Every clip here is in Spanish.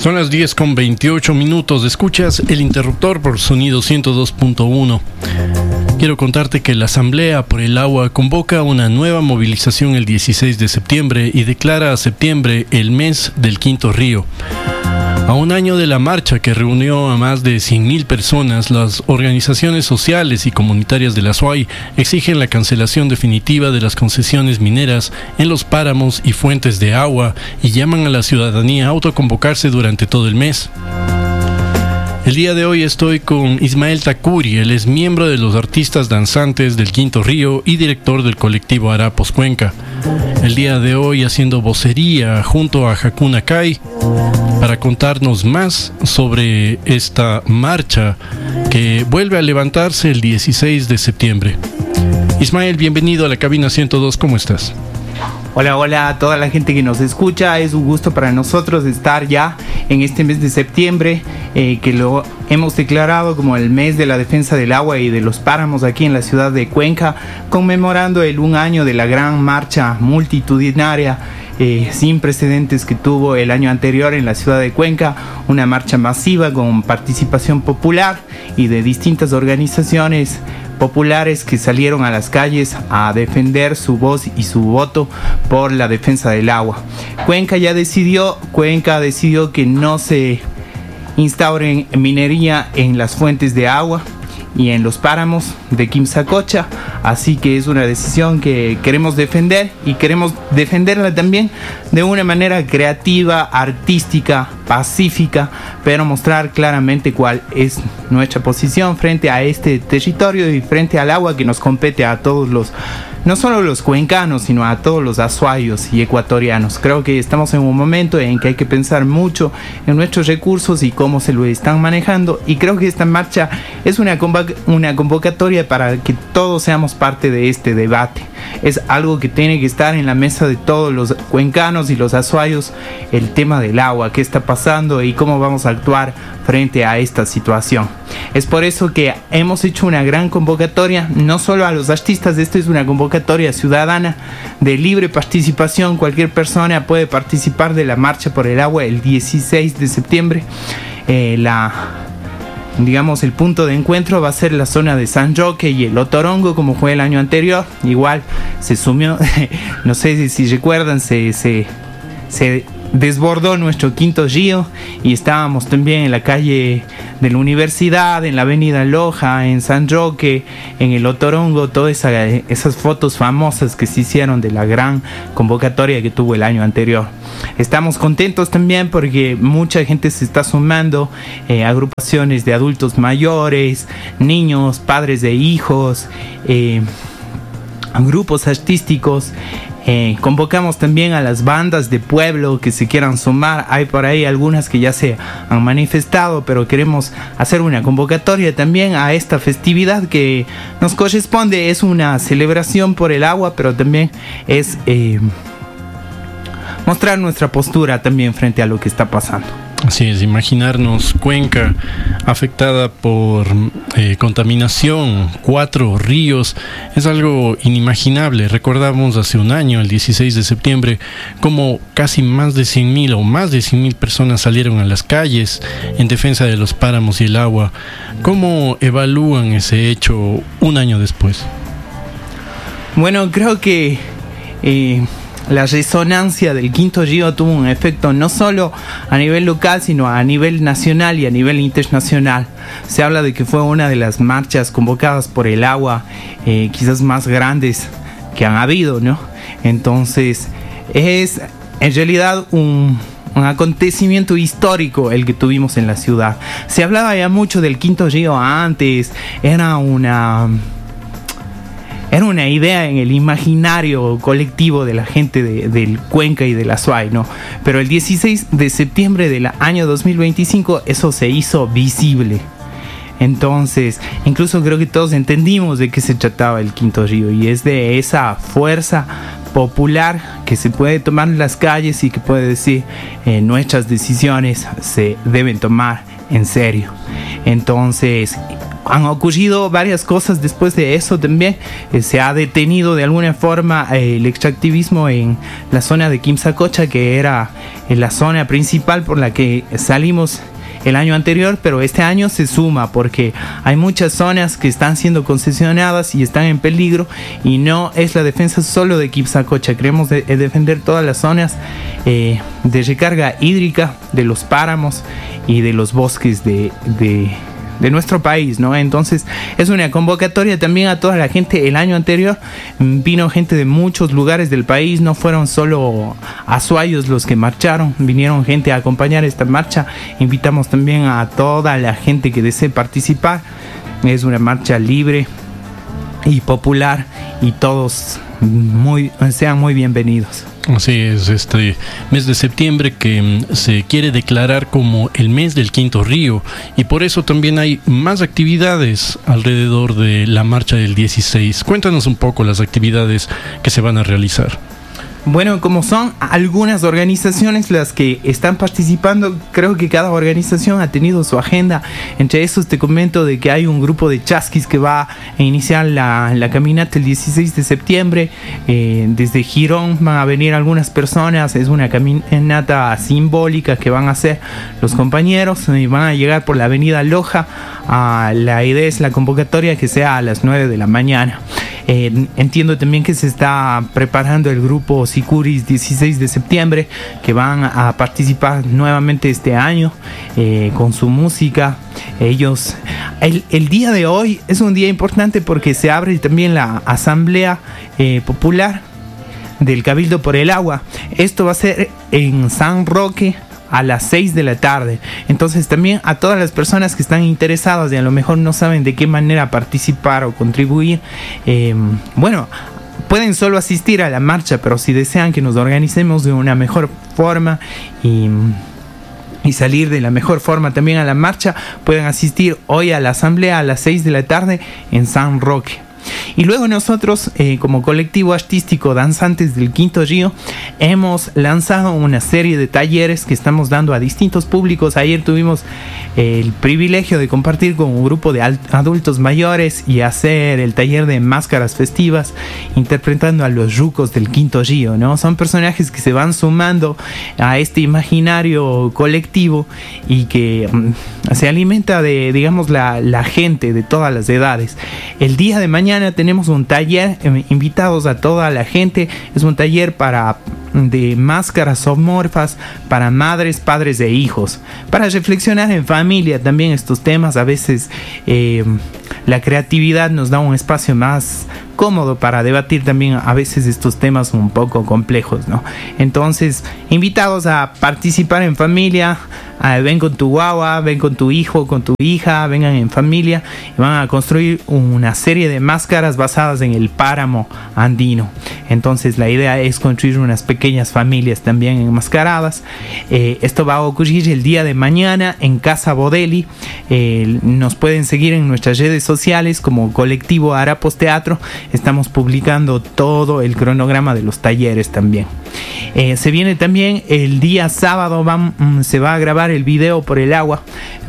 Son las 10:28. Escuchas el interruptor por Sonido 102.1. Quiero contarte que la Asamblea por el Agua convoca una nueva movilización el 16 de septiembre y declara a septiembre el mes del Quinto Río. A un año de la marcha que reunió a más de 100.000 personas, las organizaciones sociales y comunitarias de la SUAY exigen la cancelación definitiva de las concesiones mineras en los páramos y fuentes de agua y llaman a la ciudadanía a autoconvocarse durante todo el mes. El día de hoy estoy con Ismael Takuri. Él es miembro de los artistas danzantes del Quinto Río y director del colectivo Harapos Cuenca. El día de hoy haciendo vocería junto a Hakuna Kai para contarnos más sobre esta marcha que vuelve a levantarse el 16 de septiembre. Ismael, bienvenido a la cabina 102, ¿cómo estás? Hola a toda la gente que nos escucha. Es un gusto para nosotros estar ya en este mes de septiembre, que lo hemos declarado como el mes de la defensa del agua y de los páramos aquí en la ciudad de Cuenca, conmemorando el 1 año de la gran marcha multitudinaria sin precedentes que tuvo el año anterior en la ciudad de Cuenca, una marcha masiva con participación popular y de distintas organizaciones populares que salieron a las calles a defender su voz y su voto por la defensa del agua. Cuenca decidió que no se instaure minería en las fuentes de agua y en los páramos de Quimsacocha, así que es una decisión que queremos defender y queremos defenderla también de una manera creativa, artística, pacífica, pero mostrar claramente cuál es nuestra posición frente a este territorio y frente al agua que nos compete a todos los, no solo los cuencanos, sino a todos los azuayos y ecuatorianos. Creo que estamos en un momento en que hay que pensar mucho en nuestros recursos y cómo se lo están manejando, y creo que esta marcha es una convocatoria para que todos seamos parte de este debate. Es algo que tiene que estar en la mesa de todos los cuencanos y los azuayos, el tema del agua, qué está pasando y cómo vamos a actuar frente a esta situación. Es por eso que hemos hecho una gran convocatoria, no solo a los artistas. Esto es una convocatoria ciudadana de libre participación. Cualquier persona puede participar de la marcha por el agua el 16 de septiembre. El punto de encuentro va a ser la zona de San Roque y el Otorongo, como fue el año anterior. Igual se sumió, no sé si recuerdan, se desbordó nuestro Quinto Río y estábamos también en la calle de la Universidad, en la avenida Loja, en San Roque, en el Otorongo, todas esas fotos famosas que se hicieron de la gran convocatoria que tuvo el año anterior. Estamos contentos también porque mucha gente se está sumando, agrupaciones de adultos mayores, niños, padres de hijos, grupos artísticos. Convocamos también a las bandas de pueblo que se quieran sumar. Hay por ahí algunas que ya se han manifestado, pero queremos hacer una convocatoria también a esta festividad que nos corresponde. Es una celebración por el agua, pero también es mostrar nuestra postura también frente a lo que está pasando. Así es, imaginarnos Cuenca afectada por contaminación, 4 ríos, es algo inimaginable. Recordamos hace un año, el 16 de septiembre, como casi más de 100.000 personas salieron a las calles en defensa de los páramos y el agua. ¿Cómo evalúan ese hecho un año después? Bueno, creo que la resonancia del Quinto Río tuvo un efecto no solo a nivel local, sino a nivel nacional y a nivel internacional. Se habla de que fue una de las marchas convocadas por el agua quizás más grandes que han habido, ¿no? Entonces es en realidad un acontecimiento histórico el que tuvimos en la ciudad. Se hablaba ya mucho del Quinto Río antes, era una idea en el imaginario colectivo de la gente del Cuenca y de la SUAY, ¿no? Pero el 16 de septiembre del año 2025 eso se hizo visible. Entonces, incluso creo que todos entendimos de qué se trataba el Quinto Río, y es de esa fuerza popular que se puede tomar en las calles y que puede decir nuestras decisiones se deben tomar en serio. Entonces, han ocurrido varias cosas después de eso también. Se ha detenido de alguna forma el extractivismo en la zona de Quimsacocha, que era la zona principal por la que salimos el año anterior, pero este año se suma porque hay muchas zonas que están siendo concesionadas y están en peligro, y no es la defensa solo de Quimsacocha. Queremos defender todas las zonas de recarga hídrica de los páramos y de los bosques de nuestro país, ¿no? Entonces es una convocatoria también a toda la gente. El año anterior vino gente de muchos lugares del país, no fueron solo azuayos los que marcharon, vinieron gente a acompañar esta marcha. Invitamos también a toda la gente que desee participar. Es una marcha libre y popular, y todos sean muy bienvenidos. Así es, este mes de septiembre que se quiere declarar como el mes del Quinto Río, y por eso también hay más actividades alrededor de la marcha del 16. Cuéntanos un poco las actividades que se van a realizar. Bueno, como son algunas organizaciones las que están participando, creo que cada organización ha tenido su agenda. Entre esos te comento de que hay un grupo de chasquis que va a iniciar la caminata el 16 de septiembre. Desde Girón van a venir algunas personas. Es una caminata simbólica que van a hacer los compañeros y van a llegar por la avenida Loja. La idea es la convocatoria que sea a las 9 de la mañana. Entiendo también que se está preparando el grupo Sicuris 16 de septiembre, que van a participar nuevamente este año con su música. Ellos, el día de hoy es un día importante porque se abre también la asamblea popular del Cabildo por el Agua. Esto va a ser en San Roque a las 6 de la tarde. Entonces también a todas las personas que están interesadas y a lo mejor no saben de qué manera participar o contribuir, bueno, pueden solo asistir a la marcha, pero si desean que nos organicemos de una mejor forma y salir de la mejor forma también a la marcha, pueden asistir hoy a la asamblea a las 6 de la tarde en San Roque. Y luego nosotros, como colectivo artístico Danzantes del Quinto Río, hemos lanzado una serie de talleres que estamos dando a distintos públicos. Ayer tuvimos el privilegio de compartir con un grupo de adultos mayores y hacer el taller de máscaras festivas, interpretando a los rucos del Quinto Río, ¿no? Son personajes que se van sumando a este imaginario colectivo y que se alimenta de, digamos, la gente de todas las edades. El día de mañana tenemos un taller, invitados a toda la gente. Es un taller de máscaras zoomorfas para madres, padres e hijos, para reflexionar en familia también estos temas. A veces la creatividad nos da un espacio más cómodo para debatir también a veces estos temas un poco complejos, ¿no? Entonces, invitados a participar en familia. Ven con tu guagua, ven con tu hijo, con tu hija, vengan en familia y van a construir una serie de máscaras basadas en el páramo andino. Entonces la idea es construir unas pequeñas familias también enmascaradas. Esto va a ocurrir el día de mañana en Casa Bodelli. Nos pueden seguir en nuestras redes sociales como Colectivo Harapos Teatro. Estamos publicando todo el cronograma de los talleres también. Se viene también el día sábado, se va a grabar el video por el agua.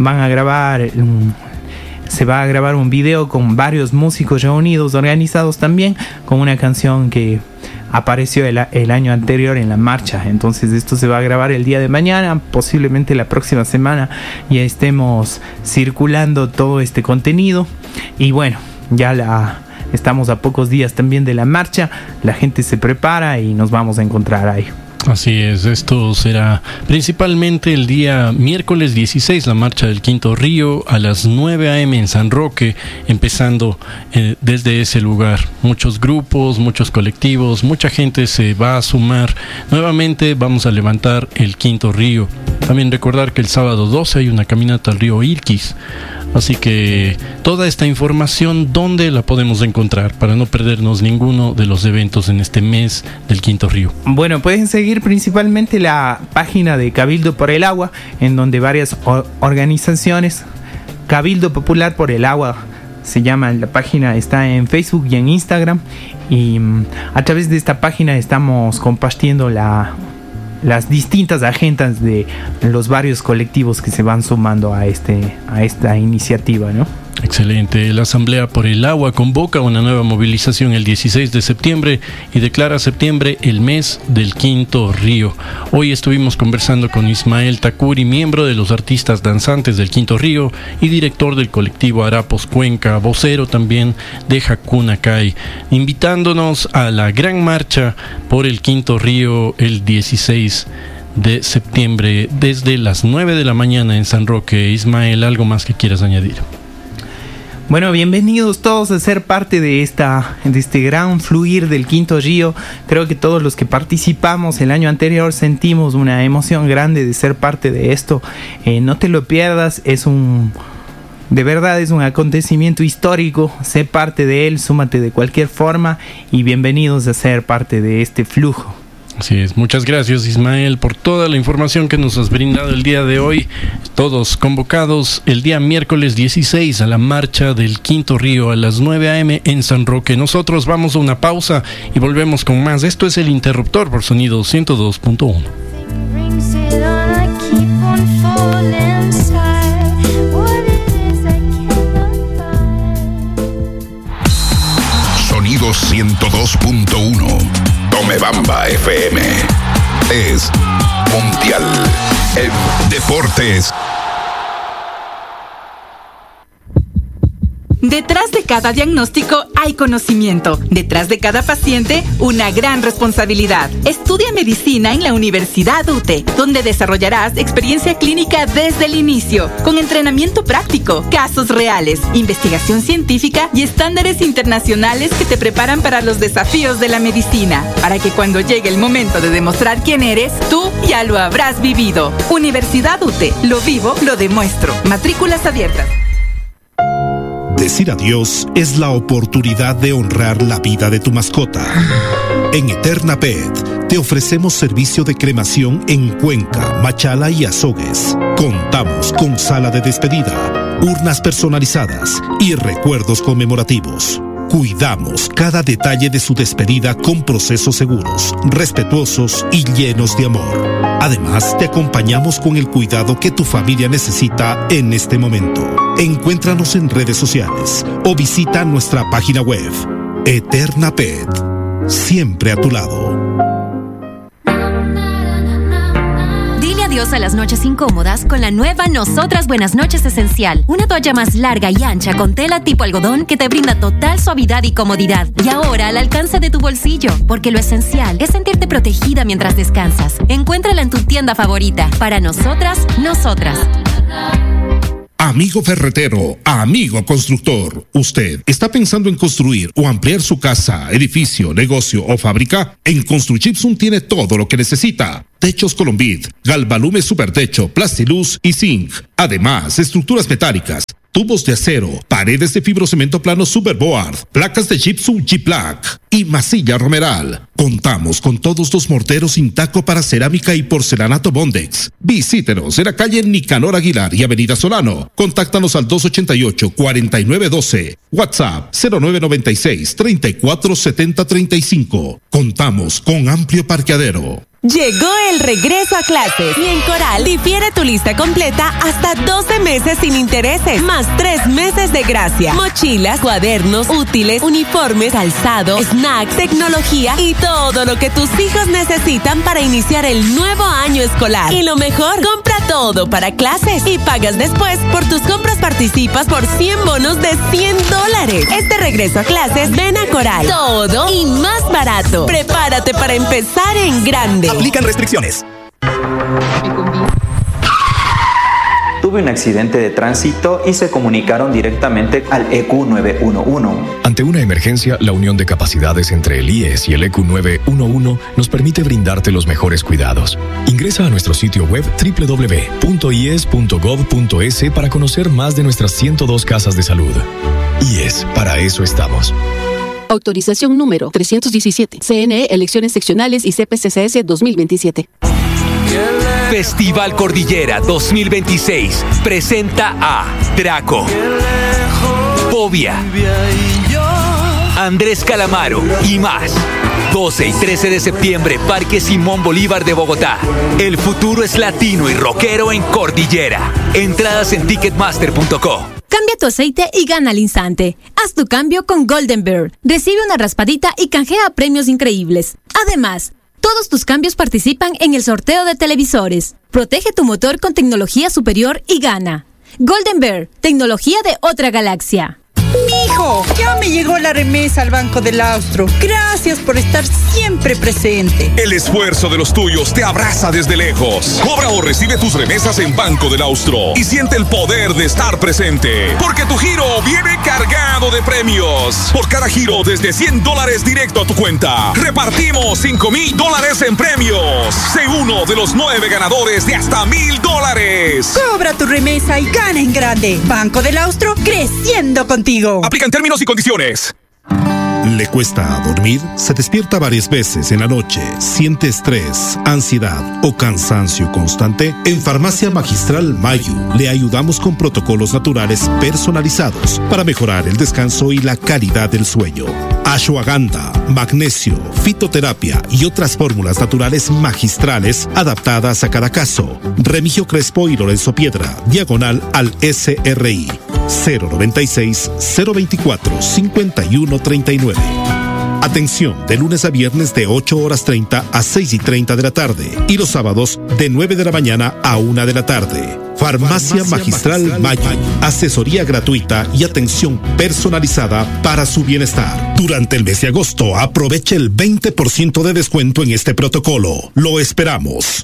Se va a grabar un video con varios músicos reunidos, organizados también, con una canción que apareció el año anterior en la marcha. Entonces esto se va a grabar el día de mañana, posiblemente la próxima semana ya estemos circulando todo este contenido. Y bueno, estamos a pocos días también de la marcha, la gente se prepara y nos vamos a encontrar ahí. Así es, esto será principalmente el día miércoles 16, la marcha del Quinto Río a las 9 a.m. en San Roque, empezando desde ese lugar. Muchos grupos, muchos colectivos, mucha gente se va a sumar. Nuevamente vamos a levantar el Quinto Río. También recordar que el sábado 12 hay una caminata al río Ilquis. Así que toda esta información, ¿dónde la podemos encontrar para no perdernos ninguno de los eventos en este mes del Quinto Río? Bueno, pueden seguir principalmente la página de Cabildo por el Agua, en donde varias organizaciones, Cabildo Popular por el Agua se llama, la página está en Facebook y en Instagram, y a través de esta página estamos compartiendo las distintas agendas de los varios colectivos que se van sumando a esta iniciativa, ¿no? Excelente. La Asamblea por el Agua convoca una nueva movilización el 16 de septiembre y declara septiembre el mes del Quinto Río. Hoy estuvimos conversando con Ismael Takuri, miembro de los artistas danzantes del Quinto Río y director del colectivo Harapos Cuenca, vocero también de Hakuna Kai, invitándonos a la gran marcha por el Quinto Río el 16 de septiembre desde las 9 de la mañana en San Roque. Ismael, ¿algo más que quieras añadir? Bueno, bienvenidos todos a ser parte de este gran fluir del Quinto Río. Creo que todos los que participamos el año anterior sentimos una emoción grande de ser parte de esto. No te lo pierdas, de verdad es un acontecimiento histórico. Sé parte de él, súmate de cualquier forma y bienvenidos a ser parte de este flujo. Así es, muchas gracias Ismael por toda la información que nos has brindado el día de hoy. Todos convocados el día miércoles 16 a la marcha del Quinto Río a las 9 a.m. en San Roque. Nosotros vamos a una pausa y volvemos con más. Esto es El Interruptor por Sonido 102.1. Sonido 102.1. Tomebamba FM es mundial en deportes. Detrás de cada diagnóstico hay conocimiento. Detrás de cada paciente, una gran responsabilidad. Estudia medicina en la Universidad UTE, donde desarrollarás experiencia clínica desde el inicio, con entrenamiento práctico, casos reales, investigación científica y estándares internacionales que te preparan para los desafíos de la medicina, para que cuando llegue el momento de demostrar quién eres, tú ya lo habrás vivido. Universidad UTE, lo vivo, lo demuestro. Matrículas abiertas. Decir adiós es la oportunidad de honrar la vida de tu mascota. En Eterna Pet te ofrecemos servicio de cremación en Cuenca, Machala y Azogues. Contamos con sala de despedida, urnas personalizadas y recuerdos conmemorativos. Cuidamos cada detalle de su despedida con procesos seguros, respetuosos y llenos de amor. Además, te acompañamos con el cuidado que tu familia necesita en este momento. Encuéntranos en redes sociales o visita nuestra página web. Eterna Pet, siempre a tu lado. Adiós a las noches incómodas con la nueva Nosotras Buenas Noches Esencial. Una toalla más larga y ancha con tela tipo algodón que te brinda total suavidad y comodidad. Y ahora al alcance de tu bolsillo, porque lo esencial es sentirte protegida mientras descansas. Encuéntrala en tu tienda favorita. Para nosotras, nosotras. Amigo ferretero, amigo constructor, ¿usted está pensando en construir o ampliar su casa, edificio, negocio o fábrica? En Construchipsum tiene todo lo que necesita. Techos Colombit, Galvalume Supertecho, Plastiluz y Zinc. Además, estructuras metálicas, tubos de acero, paredes de fibrocemento plano Superboard, placas de Gypsum G-Plaque y masilla Romeral. Contamos con todos los morteros Intaco para cerámica y porcelanato Bondex. Visítenos en la calle Nicanor Aguilar y Avenida Solano. Contáctanos al 288-4912. WhatsApp 0996-347035. Contamos con amplio parqueadero. Llegó el regreso a clases y en Coral difiere tu lista completa hasta 12 meses sin intereses, más 3 meses de gracia. Mochilas, cuadernos, útiles, uniformes, calzado, snacks, tecnología y todo lo que tus hijos necesitan para iniciar el nuevo año escolar. Y lo mejor, compra todo para clases y pagas después. Por tus compras participas por 100 bonos de $100. Este regreso a clases, ven a Coral. Todo y más barato. Prepárate para empezar en grande. Aplican restricciones. Tuve un accidente de tránsito y se comunicaron directamente al EQ 911. Ante una emergencia, la unión de capacidades entre el IES y el EQ 911 nos permite brindarte los mejores cuidados. Ingresa a nuestro sitio web www.ies.gov.es para conocer más de nuestras 102 casas de salud. IES, para eso estamos. Autorización número 317. CNE, Elecciones Seccionales y CPCCS 2027. Festival Cordillera 2026 presenta a Draco, Fobia, Andrés Calamaro y más. 12 y 13 de septiembre, Parque Simón Bolívar de Bogotá. El futuro es latino y rockero en Cordillera. Entradas en ticketmaster.co. Cambia tu aceite y gana al instante. Haz tu cambio con Golden Bear. Recibe una raspadita y canjea premios increíbles. Además, todos tus cambios participan en el sorteo de televisores. Protege tu motor con tecnología superior y gana. Golden Bear, tecnología de otra galaxia. Mijo, ya me llegó la remesa al Banco del Austro. Gracias por estar siempre presente. El esfuerzo de los tuyos te abraza desde lejos. Cobra o recibe tus remesas en Banco del Austro y siente el poder de estar presente. Porque tu giro viene cargado de premios. Por cada giro desde $100 directo a tu cuenta, repartimos $5,000 en premios. Sé uno de los 9 ganadores de hasta $1,000. Cobra tu remesa y gana en grande. Banco del Austro, creciendo contigo. Aplican términos y condiciones. ¿Le cuesta dormir? ¿Se despierta varias veces en la noche? ¿Siente estrés, ansiedad o cansancio constante? En Farmacia Magistral Mayu le ayudamos con protocolos naturales personalizados para mejorar el descanso y la calidad del sueño. Ashwagandha, magnesio, fitoterapia y otras fórmulas naturales magistrales adaptadas a cada caso. Remigio Crespo y Lorenzo Piedra, diagonal al SRI. 096-024-5139. Atención, de lunes a viernes de 8:30 a 6:30 de la tarde y los sábados de 9 de la mañana a 1 de la tarde. Farmacia Magistral Mayu. Asesoría gratuita y atención personalizada para su bienestar. Durante el mes de agosto, aproveche el 20% de descuento en este protocolo. Lo esperamos.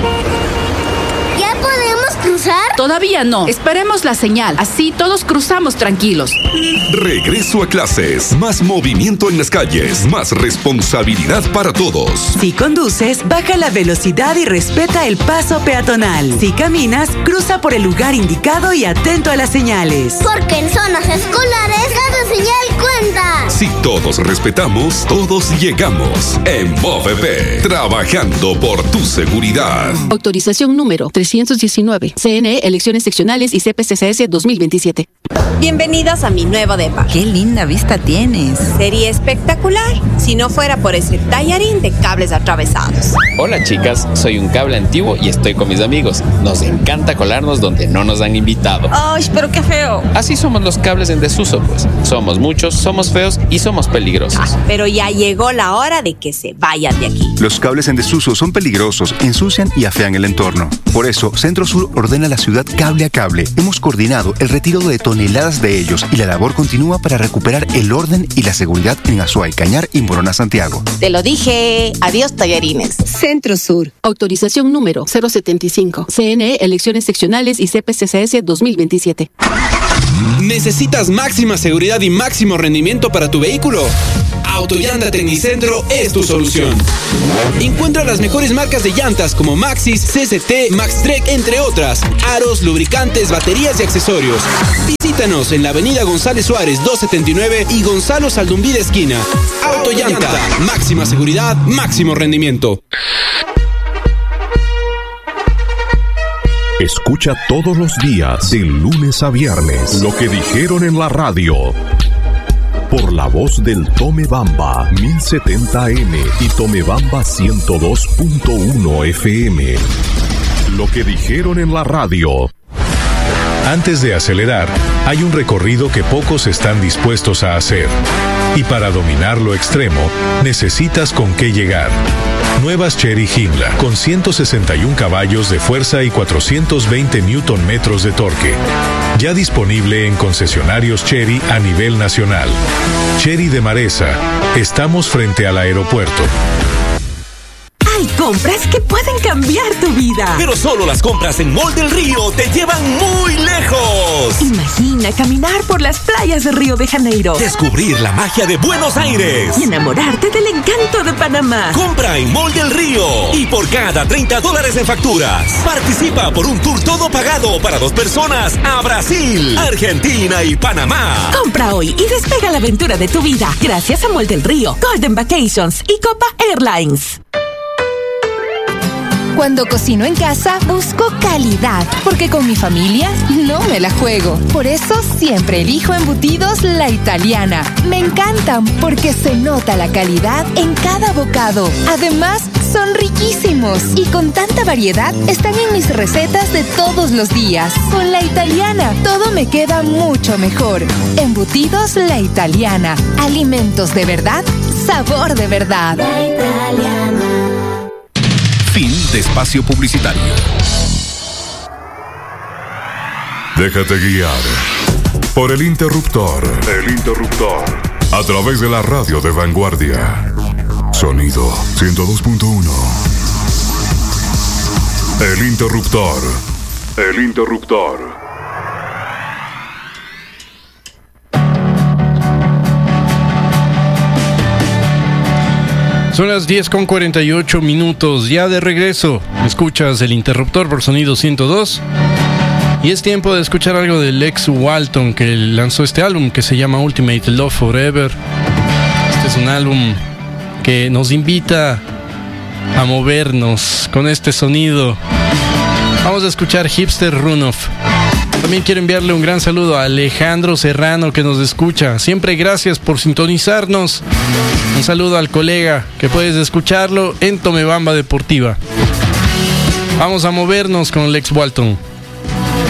¿Cruzar? Todavía no. Esperemos la señal. Así todos cruzamos tranquilos. Regreso a clases. Más movimiento en las calles. Más responsabilidad para todos. Si conduces, baja la velocidad y respeta el paso peatonal. Si caminas, cruza por el lugar indicado y atento a las señales. Porque en zonas escolares cada señal cuenta. Si todos respetamos, todos llegamos. En MOVEP, trabajando por tu seguridad. Autorización número 319. CNE, elecciones seccionales y CPCCS 2027. Bienvenidos a mi nuevo depa. ¡Qué linda vista tienes! Sería espectacular si no fuera por ese tallarín de cables atravesados. Hola chicas, soy un cable antiguo y estoy con mis amigos. Nos encanta colarnos donde no nos han invitado. ¡Ay, pero qué feo! Así somos los cables en desuso, pues. Somos muchos, somos feos y somos peligrosos. Pero ya llegó la hora de que se vayan de aquí. Los cables en desuso son peligrosos, ensucian y afean el entorno. Por eso, Centro Sur ordena a la ciudad cable a cable. Hemos coordinado el retiro de toneladas de ellos y la labor continúa para recuperar el orden y la seguridad en Azuay, Cañar y Morona, Santiago. Te lo dije. Adiós, tallarines. Centro Sur. Autorización número 075. CNE, elecciones seccionales y CPCCS 2027. ¿Necesitas máxima seguridad y máximo rendimiento para tu vehículo? Autollanta Tecnicentro es tu solución. Encuentra las mejores marcas de llantas como Maxxis, CCT, Maxtrek, entre otras. Aros, lubricantes, baterías y accesorios. Visítanos en la avenida González Suárez 279 y Gonzalo Saldumbí de esquina. Autollanta, máxima seguridad, máximo rendimiento. Escucha todos los días, de lunes a viernes, lo que dijeron en la radio. Por la voz del Tomebamba 1070M y Tomebamba 102.1 FM. Lo que dijeron en la radio. Antes de acelerar, hay un recorrido que pocos están dispuestos a hacer. Y para dominar lo extremo, necesitas con qué llegar. Nuevas Chery Jingla, con 161 caballos de fuerza y 420 Nm de torque. Ya disponible en concesionarios Chery a nivel nacional. Chery de Maresa. Estamos frente al aeropuerto. Hay compras que pueden cambiar tu vida. Pero solo las compras en Mall del Río te llevan muy lejos. Imagina caminar por las playas de Río de Janeiro. Descubrir la magia de Buenos Aires. Y enamorarte del encanto de Panamá. Compra en Mall del Río. Y por cada $30 en facturas, participa por un tour todo pagado para 2 personas a Brasil, Argentina y Panamá. Compra hoy y despega la aventura de tu vida. Gracias a Mall del Río, Golden Vacations y Copa Airlines. Cuando cocino en casa, busco calidad, porque con mi familia no me la juego. Por eso siempre elijo embutidos La Italiana. Me encantan porque se nota la calidad en cada bocado. Además, son riquísimos y con tanta variedad están en mis recetas de todos los días. Con La Italiana, todo me queda mucho mejor. Embutidos La Italiana. Alimentos de verdad, sabor de verdad. La Italiana. Fin de espacio publicitario. Déjate guiar por el interruptor. A través de la radio de Vanguardia. Sonido 102.1. El interruptor. Son las 10:48, ya de regreso. Escuchas el interruptor por Sonido 102. Y es tiempo de escuchar algo de Lex Walton, que lanzó este álbum que se llama Ultimate Love Forever. Este es un álbum que nos invita a movernos con este sonido. Vamos a escuchar Hipster Runoff. También quiero enviarle un gran saludo a Alejandro Serrano, que nos escucha. Siempre gracias por sintonizarnos. Un saludo al colega, que puedes escucharlo en Tomebamba Deportiva. Vamos a movernos con Lex Walton.